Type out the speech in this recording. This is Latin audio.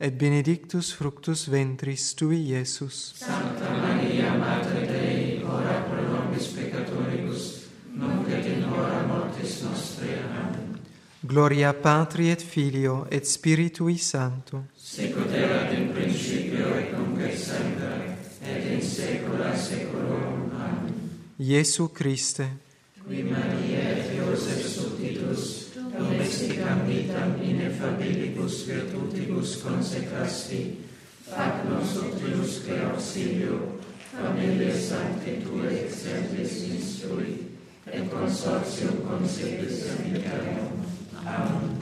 et benedictus fructus ventris Tui, Iesus. Sancta Maria, Mater Dei, ora pro nobis peccatoribus, nunc et in hora mortis nostre. Amen. Gloria Patri et Filio et Spiritui Sancto. Sicut erat in principio et nunc et semper, et in saecula saeculorum. Amen. Iesu Christe, Qui Maria et Joseph subtitus, domesticam vitam ineffabilibus virtutibus consecrasti, fac nos utilusque auxilio, familiae sancti Tue exemplis instrui, et consortium consequis amicarum. Amen.